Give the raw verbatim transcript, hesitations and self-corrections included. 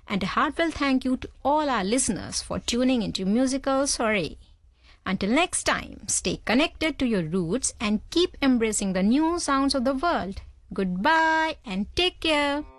And a heartfelt thank you to all our listeners for tuning into Musical Soiree. Until next time, stay connected to your roots and keep embracing the new sounds of the world. Goodbye and take care.